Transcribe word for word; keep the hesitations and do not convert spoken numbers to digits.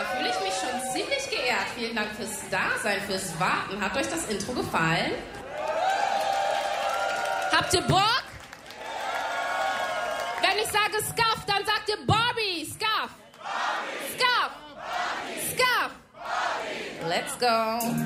fühle ich mich schon ziemlich geehrt. Vielen Dank fürs Dasein, fürs Warten. Hat euch das Intro gefallen? Habt ihr Bock? Wenn ich sage Scuff, dann sagt ihr Barbie. Scuff. Scuff. Scuff. Let's go.